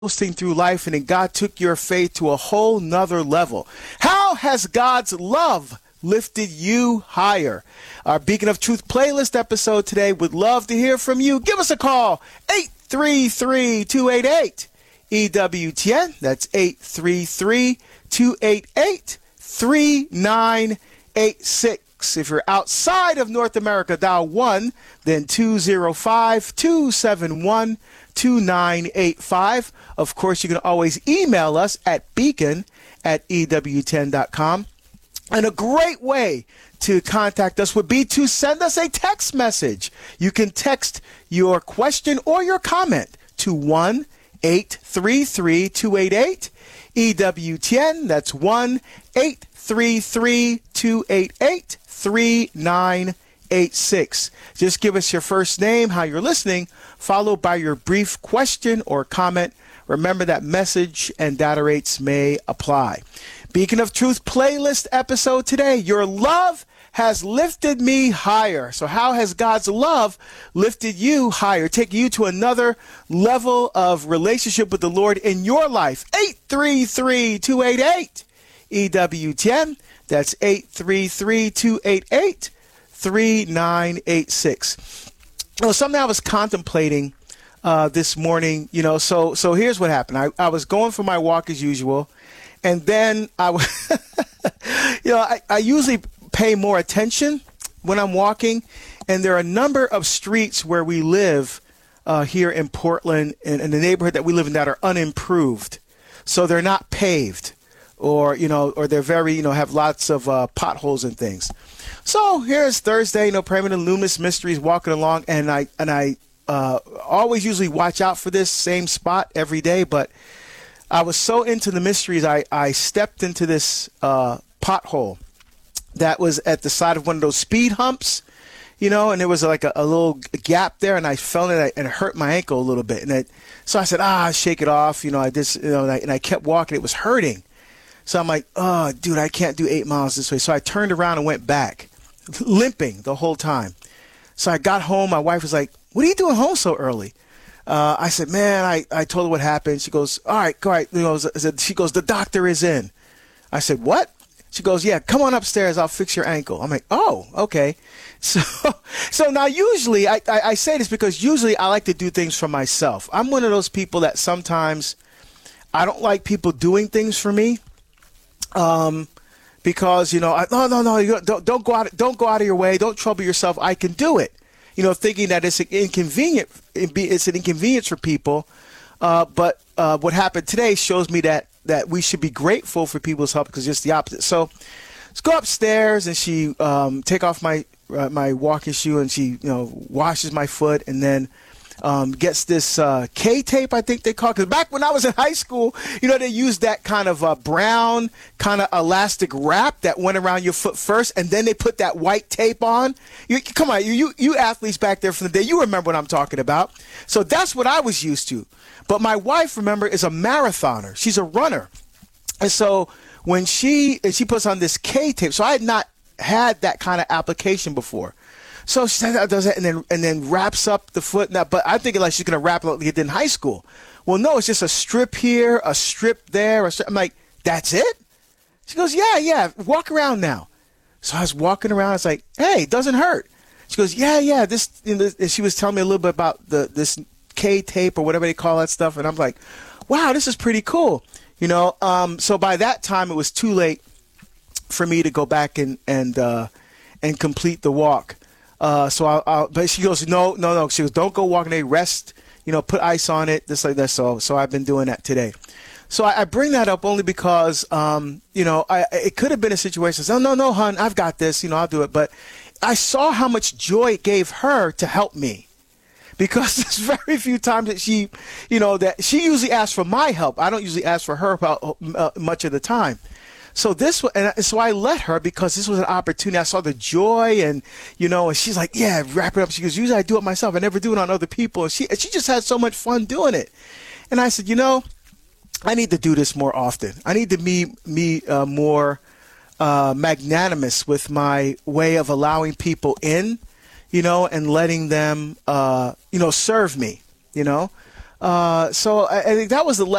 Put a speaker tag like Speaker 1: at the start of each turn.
Speaker 1: coasting through life and then God took your faith to a whole nother level. How has God's love lifted you higher? Our Beacon of Truth playlist episode today. Would love to hear from you. Give us a call, 833-288-EWTN. That's 833-288-3986. If you're outside of North America, dial 1, then 205-271-2985. Of course, you can always email us at beacon@ewtn.com. And a great way to contact us would be to send us a text message. You can text your question or your comment to 1-833-288-EWTN. That's 1-833-288-3986. Just give us your first name, how you're listening, followed by your brief question or comment. Remember that message and data rates may apply. Beacon of Truth playlist episode today. Your love has lifted me higher. So how has God's love lifted you higher, taking you to another level of relationship with the Lord in your life? 833-288-EWTN. That's 833-288-3986. Something I was contemplating this morning, so here's what happened. I was going for my walk as usual, and then I usually pay more attention when I'm walking, and there are a number of streets where we live here in Portland, in the neighborhood that we live in, that are unimproved. So they're not paved, or they're very, have lots of potholes and things. So here's Thursday, praying in Luminous Mysteries, walking along, and I always usually watch out for this same spot every day, but I was so into the mysteries, I stepped into this pothole that was at the side of one of those speed humps, and there was like a little gap there, and I fell in it and it hurt my ankle a little bit. So I said, shake it off. And I kept walking. It was hurting. So I'm like, oh, dude, I can't do 8 miles this way. So I turned around and went back, limping the whole time. So I got home. My wife was like, what are you doing home so early? I said, man, I told her what happened. She goes, all right. She goes, the doctor is in. I said, what? She goes, yeah, come on upstairs. I'll fix your ankle. I'm like, oh, okay. So now usually I say this because usually I like to do things for myself. I'm one of those people that sometimes I don't like people doing things for me. Because, no, don't go out of your way. Don't trouble yourself. I can do it. Thinking that it's an inconvenience for people. But what happened today shows me that we should be grateful for people's help, because it's just the opposite. So let's go upstairs, and she take off my walking shoe, and she washes my foot, and then gets this K-tape, I think they call it. Because back when I was in high school, they used that kind of brown kind of elastic wrap that went around your foot first, and then they put that white tape on. Come on, you athletes back there from the day, you remember what I'm talking about. So that's what I was used to. But my wife, remember, is a marathoner. She's a runner. And so when she puts on this K-tape, so I had not had that kind of application before. So she does it and then wraps up the foot. Now, but I'm thinking like she's going to wrap it like it did in high school. Well, no, it's just a strip here, a strip there. I'm like, that's it? She goes, yeah, walk around now. So I was walking around. I was like, hey, it doesn't hurt. She goes, yeah. This, and she was telling me a little bit about this K-tape or whatever they call that stuff. And I'm like, wow, this is pretty cool. So by that time it was too late for me to go back and complete the walk. But she goes, no. She goes, don't go walking there. Rest, put ice on it, this like that. So I've been doing that today. So I bring that up only because, it could have been a situation. So no, hon, I've got this, I'll do it. But I saw how much joy it gave her to help me, because there's very few times that she usually asks for my help. I don't usually ask for her help much of the time. So so I let her, because this was an opportunity. I saw the joy, and and she's like, yeah, wrap it up. She goes, usually I do it myself. I never do it on other people. And she just had so much fun doing it. And I said, I need to do this more often. I need to be more magnanimous with my way of allowing people in, and letting them, serve me, So I think that was the